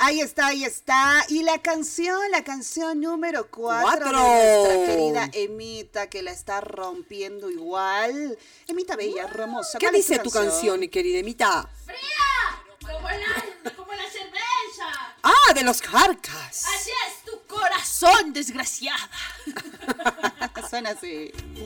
Ahí está, ahí está. Y la canción número 4 de ¡Cuatro! nuestra querida Emita, que la está rompiendo igual. Emita Bella, hermosa. ¿Qué ¿cuál es dice tu canción, mi querida Emita? ¡Fría! Como la cerveza. Ah, de los Jarcas. Así es tu corazón, desgraciada. Suena así.